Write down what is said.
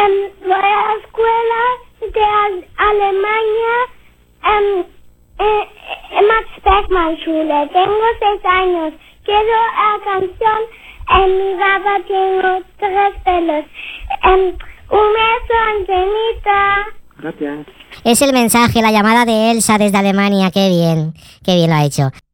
voy a la escuela de Alemania, Max Beckmann Schule. Tengo 6 años. Quiero la canción Mi papá tiene 3 pelos. Un beso, Angelita. Gracias. Es el mensaje, la llamada de Elsa desde Alemania. Qué bien lo ha hecho.